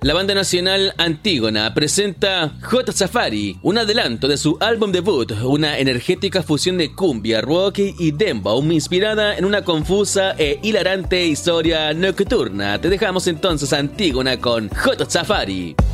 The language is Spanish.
La banda nacional Antígona presenta Hot Safari, un adelanto de su álbum debut, una energética fusión de cumbia, rock y dembow inspirada en una confusa e hilarante historia nocturna. Te dejamos entonces Antígona con Hot Safari.